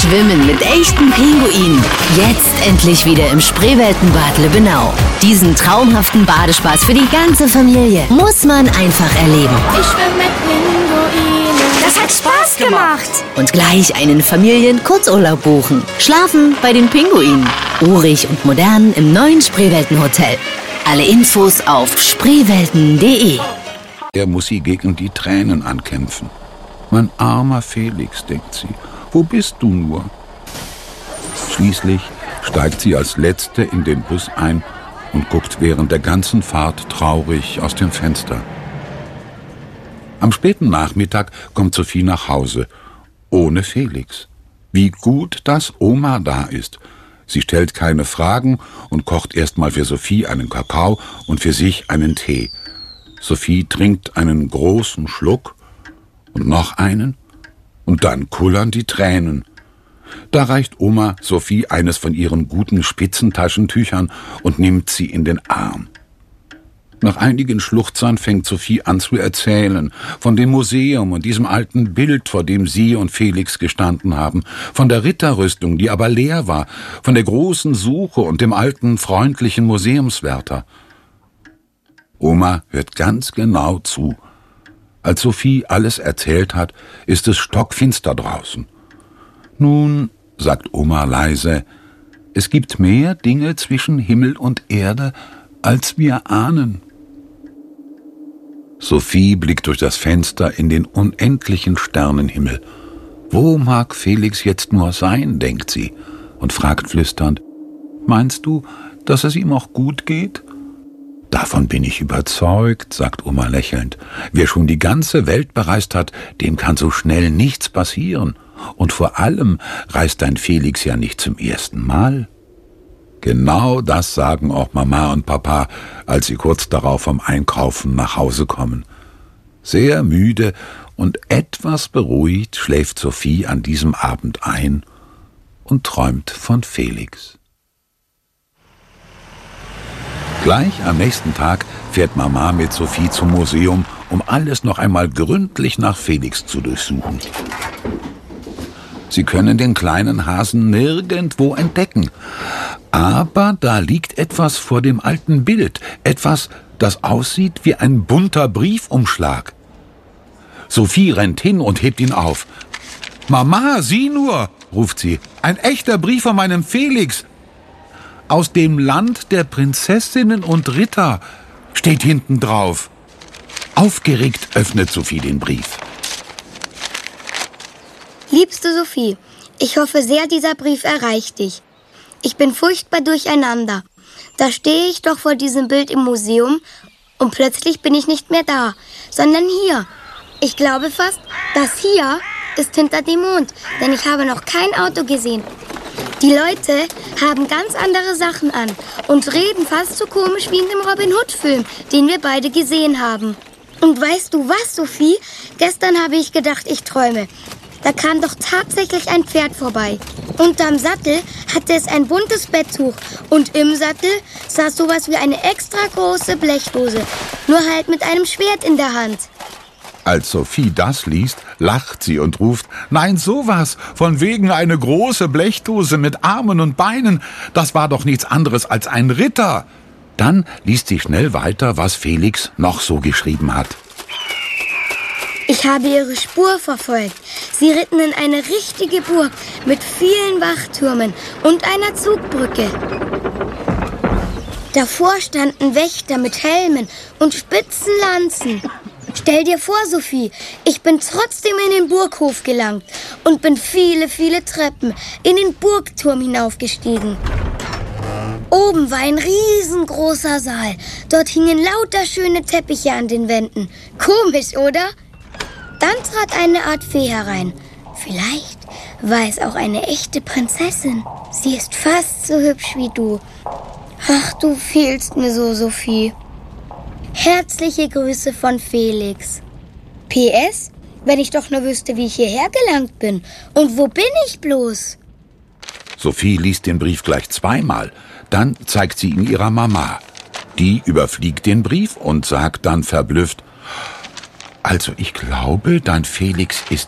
Schwimmen mit echten Pinguinen. Jetzt endlich wieder im Spreeweltenbad Lübbenau. Diesen traumhaften Badespaß für die ganze Familie muss man einfach erleben. Ich schwimme mit Pinguinen. Das hat Spaß gemacht. Und gleich einen Familien-Kurzurlaub buchen. Schlafen bei den Pinguinen. Urig und modern im neuen Spreeweltenhotel. Alle Infos auf spreewelten.de. Er muss sie gegen die Tränen ankämpfen. Mein armer Felix, denkt sie, wo bist du nur? Schließlich steigt sie als Letzte in den Bus ein und guckt während der ganzen Fahrt traurig aus dem Fenster. Am späten Nachmittag kommt Sophie nach Hause, ohne Felix. Wie gut, dass Oma da ist. Sie stellt keine Fragen und kocht erstmal für Sophie einen Kakao und für sich einen Tee. Sophie trinkt einen großen Schluck und noch einen und dann kullern die Tränen. Da reicht Oma Sophie eines von ihren guten Spitzentaschentüchern und nimmt sie in den Arm. Nach einigen Schluchzern fängt Sophie an zu erzählen von dem Museum und diesem alten Bild, vor dem sie und Felix gestanden haben, von der Ritterrüstung, die aber leer war, von der großen Suche und dem alten, freundlichen Museumswärter. Oma hört ganz genau zu. Als Sophie alles erzählt hat, ist es stockfinster draußen. Nun, sagt Oma leise, es gibt mehr Dinge zwischen Himmel und Erde, als wir ahnen. Sophie blickt durch das Fenster in den unendlichen Sternenhimmel. Wo mag Felix jetzt nur sein, denkt sie und fragt flüsternd, meinst du, dass es ihm auch gut geht? Davon bin ich überzeugt, sagt Oma lächelnd. Wer schon die ganze Welt bereist hat, dem kann so schnell nichts passieren. Und vor allem reist dein Felix ja nicht zum ersten Mal. Genau das sagen auch Mama und Papa, als sie kurz darauf vom Einkaufen nach Hause kommen. Sehr müde und etwas beruhigt schläft Sophie an diesem Abend ein und träumt von Felix. Gleich am nächsten Tag fährt Mama mit Sophie zum Museum, um alles noch einmal gründlich nach Felix zu durchsuchen. Sie können den kleinen Hasen nirgendwo entdecken. Aber da liegt etwas vor dem alten Bild, etwas, das aussieht wie ein bunter Briefumschlag. Sophie rennt hin und hebt ihn auf. »Mama, sieh nur«, ruft sie, »ein echter Brief von meinem Felix. Aus dem Land der Prinzessinnen und Ritter steht hinten drauf.« Aufgeregt öffnet Sophie den Brief. Liebste Sophie, ich hoffe sehr, dieser Brief erreicht dich. Ich bin furchtbar durcheinander. Da stehe ich doch vor diesem Bild im Museum und plötzlich bin ich nicht mehr da, sondern hier. Ich glaube fast, das hier ist hinter dem Mond, denn ich habe noch kein Auto gesehen. Die Leute haben ganz andere Sachen an und reden fast so komisch wie in dem Robin Hood-Film, den wir beide gesehen haben. Und weißt du was, Sophie? Gestern habe ich gedacht, ich träume. Da kam doch tatsächlich ein Pferd vorbei. Unterm Sattel hatte es ein buntes Betttuch und im Sattel saß sowas wie eine extra große Blechdose, nur halt mit einem Schwert in der Hand. Als Sophie das liest, lacht sie und ruft, »Nein, sowas, von wegen eine große Blechdose mit Armen und Beinen, das war doch nichts anderes als ein Ritter.« Dann liest sie schnell weiter, was Felix noch so geschrieben hat. Ich habe ihre Spur verfolgt. Sie ritten in eine richtige Burg mit vielen Wachtürmen und einer Zugbrücke. Davor standen Wächter mit Helmen und spitzen Lanzen. Stell dir vor, Sophie, ich bin trotzdem in den Burghof gelangt und bin viele, viele Treppen in den Burgturm hinaufgestiegen. Oben war ein riesengroßer Saal. Dort hingen lauter schöne Teppiche an den Wänden. Komisch, oder? Dann trat eine Art Fee herein. Vielleicht war es auch eine echte Prinzessin. Sie ist fast so hübsch wie du. Ach, du fehlst mir so, Sophie. Herzliche Grüße von Felix. PS, wenn ich doch nur wüsste, wie ich hierher gelangt bin. Und wo bin ich bloß? Sophie liest den Brief gleich zweimal. Dann zeigt sie ihn ihrer Mama. Die überfliegt den Brief und sagt dann verblüfft, »Also ich glaube, dein Felix ist